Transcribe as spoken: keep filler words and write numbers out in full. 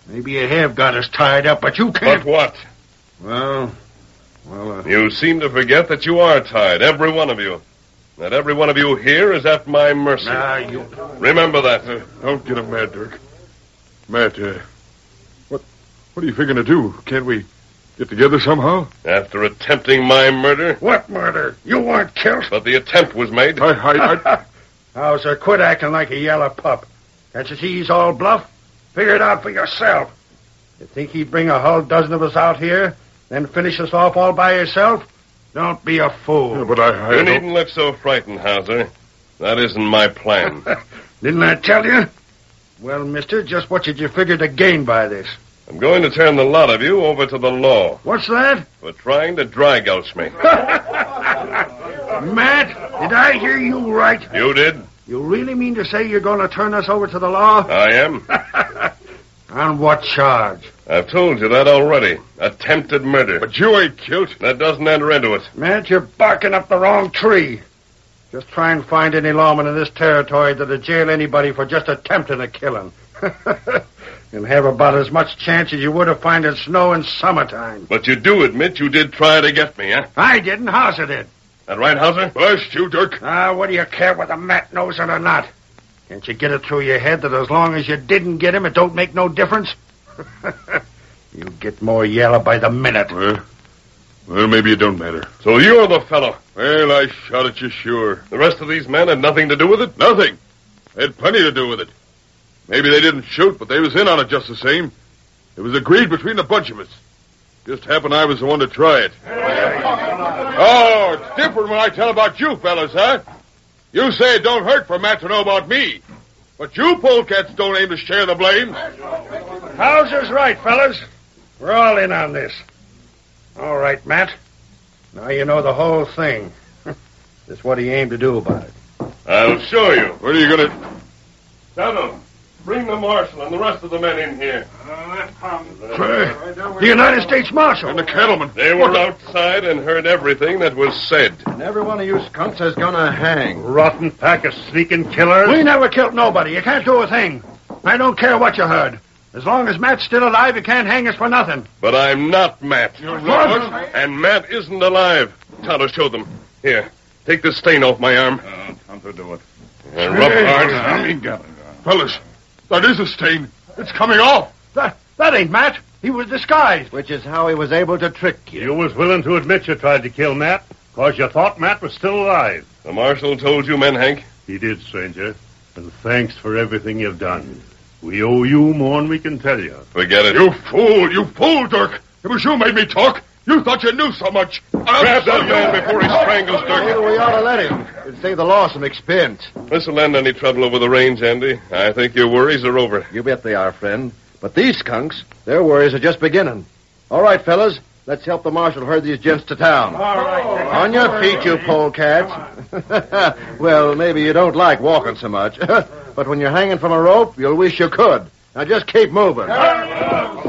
Maybe you have got us tied up, but you can't... But what? Well, well... Uh... You seem to forget that you are tied, every one of you. That every one of you here is at my mercy. Nah, you... Remember that. Uh, don't get him mad, Dirk. Matt, uh, what, what are you figuring to do? Can't we get together somehow? After attempting my murder? What murder? You weren't killed. But the attempt was made. I, I, I... Hauser, quit acting like a yellow pup. Can't you see he's all bluff? Figure it out for yourself. You think he'd bring a whole dozen of us out here, then finish us off all by yourself? Don't be a fool. Yeah, but I... I you don't... needn't look so frightened, Hauser. That isn't my plan. Didn't I tell you? Well, mister, just what did you figure to gain by this? I'm going to turn the lot of you over to the law. What's that? For trying to dry gulch me. Matt, did I hear you right? You did? You really mean to say you're going to turn us over to the law? I am. On what charge? I've told you that already. Attempted murder. But you ain't killed. That doesn't enter into it. Matt, you're barking up the wrong tree. Just try and find any lawman in this territory that'll jail anybody for just attempting a killing. You'll have about as much chance as you would of finding snow in summertime. But you do admit you did try to get me, eh? I didn't. Hauser did. That right, Hauser? Blast you, Dirk. Ah, what do you care whether Matt knows it or not? Can't you get it through your head that as long as you didn't get him, it don't make no difference? You get more yellow by the minute. Well, well, maybe it don't matter. So you're the fellow. Well, I shot at you, sure. The rest of these men had nothing to do with it? Nothing. They had plenty to do with it. Maybe they didn't shoot, but they was in on it just the same. It was agreed between the bunch of us. Just happened I was the one to try it. Oh, it's different when I tell about you fellas, huh? You say it don't hurt for Matt to know about me. But you polecats don't aim to share the blame. Hauser's right, fellas. We're all in on this. All right, Matt. Now you know the whole thing. That's what he aimed to do about it. I'll show you. What are you going to... Tonto, bring the marshal and the rest of the men in here. The United States Marshal. And the cattlemen. They were outside and heard everything that was said. And every one of you skunks is gonna hang. Rotten pack of sneaking killers. We never killed nobody. You can't do a thing. I don't care what you heard. As long as Matt's still alive, you can't hang us for nothing. But I'm not Matt. You're not? And Matt isn't alive. Tonto, show them. Here, take this stain off my arm. Uh, Tonto, do it. Uh, rough heart. I mean, fellas, that is a stain. It's coming off. That, that ain't Matt. He was disguised. Which is how he was able to trick you. You was willing to admit you tried to kill Matt, because you thought Matt was still alive. The marshal told you men, Hank? He did, stranger. And thanks for everything you've done. We owe you more than we can tell you. Forget it. You fool, you fool, Dirk. It was you made me talk. You thought you knew so much. I'll Grab that man before he strangles Maybe Dirk. we ought to let him. It'd save the law some expense. This'll end any trouble over the range, Andy. I think your worries are over. You bet they are, friend. But these skunks, their worries are just beginning. All right, fellas, let's help the marshal herd these gents to town. All right. On your feet, you polecats. Well, maybe you don't like walking so much. But when you're hanging from a rope, you'll wish you could. Now just keep moving.